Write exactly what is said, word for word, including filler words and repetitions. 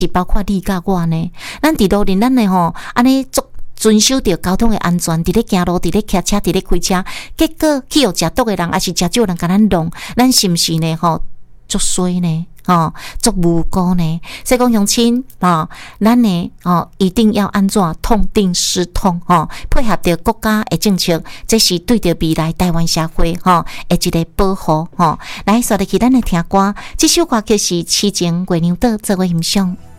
是包括你甲我呢。咱伫路面咱呢吼，安尼做遵守着交通的安全，伫咧行路，伫咧骑车，伫咧开车，结果去互食毒的人，还是食酒人甲咱弄，咱是毋是呢？吼，足衰呢？哦，足无辜呢。所以讲乡亲啊，咱呢哦，一定要安怎痛定思痛哦，配合着国家的政策，这是对着未来台湾社会吼的一个保护吼。来，说入去咱来听歌，这首歌曲是《痴情月亮岛》作为欣赏。